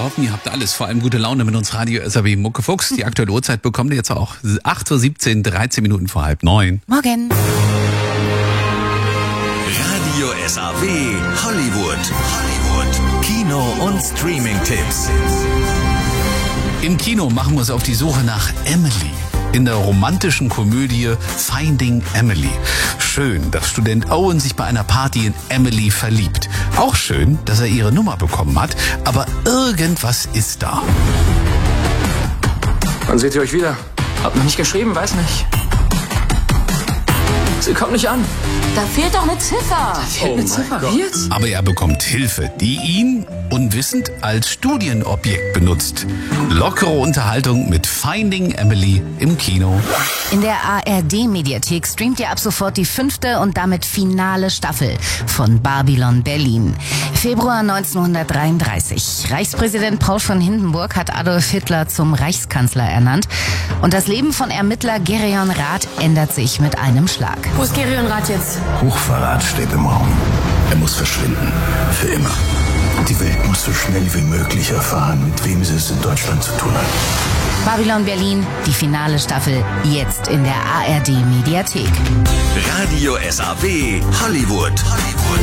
hoffen, ihr habt alles, vor allem gute Laune mit uns Radio SAW Muckefuchs. Die aktuelle Uhrzeit bekommt ihr jetzt auch 8:17 Uhr, 13 Minuten vor 8:30. Morgen. Radio SAW Hollywood. Kino- und Streaming-Tipps. Im Kino machen wir uns auf die Suche nach Emily. In der romantischen Komödie Finding Emily. Schön, dass Student Owen sich bei einer Party in Emily verliebt. Auch schön, dass er ihre Nummer bekommen hat, aber irgendwas ist da. Wann seht ihr euch wieder? Hab noch nicht geschrieben, weiß nicht. Sie kommt nicht an. Da fehlt doch eine Ziffer. Fehlt eine Ziffer. Wie jetzt? Aber er bekommt Hilfe, die ihn unwissend als Studienobjekt benutzt. Lockere Unterhaltung mit Finding Emily im Kino. In der ARD-Mediathek streamt ihr ab sofort die 5. und damit finale Staffel von Babylon Berlin. Februar 1933. Reichspräsident Paul von Hindenburg hat Adolf Hitler zum Reichskanzler ernannt. Und das Leben von Ermittler Gereon Rath ändert sich mit einem Schlag. Wo ist Gereon Rath jetzt? Hochverrat steht im Raum. Er muss verschwinden. Für immer. Die Welt muss so schnell wie möglich erfahren, mit wem sie es in Deutschland zu tun hat. Babylon Berlin, die finale Staffel, jetzt in der ARD-Mediathek. Radio SAW Hollywood.